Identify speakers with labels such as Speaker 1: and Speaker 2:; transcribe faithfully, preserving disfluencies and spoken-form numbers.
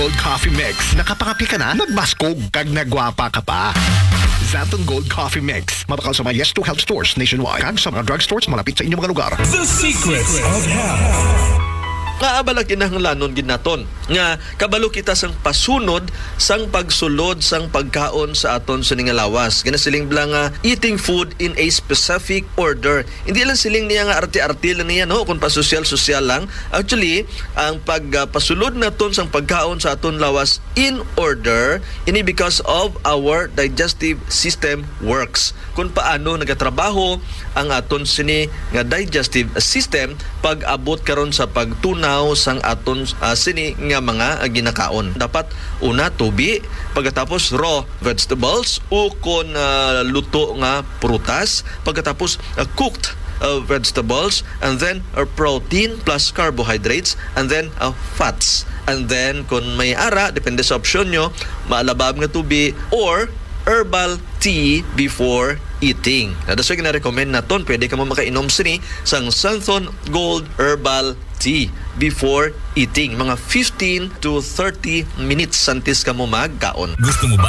Speaker 1: Gold Coffee Mix. Nakapangapi ka na? Nagbaskog kag nagwapa ka pa. Xanthan Gold Coffee Mix. Mabakal sa mga Yes to Health stores nationwide. Kag sa mga drugstores malapit sa inyong mga lugar.
Speaker 2: The Secrets of Health.
Speaker 3: Nga abala kinahanglanon ginaton nga kabalo kita sang pasunod sang pagsulod sang pagkaon sa aton sa lawas. Gana siling blang nga eating food in a specific order. Hindi lang siling niya nga arti-arti lang niya no kung pa-social-social lang. Actually, ang pagpasulod uh, naton sang pagkaon sa aton lawas in order ini because of our digestive system works. Kung paano nagatrabaho ang aton sini nga digestive system pag abot karon sa pagtuna sang aton uh, sini nga mga uh, ginakaon. Dapat una tubi, pagkatapos raw vegetables o kon uh, luto nga prutas, pagkatapos uh, cooked uh, vegetables, and then uh, protein plus carbohydrates, and then uh, fats. And then kung may ara, depende sa opsyon nyo, maalabab nga tubi or herbal tea before eating. Na that's why gina-recommend naton, pwede ka mo makainom sini sang Xanthan Gold Herbal Tea before eating. Mga fifteen to thirty minutes santis ka mo magkaon.
Speaker 2: Gusto mo ba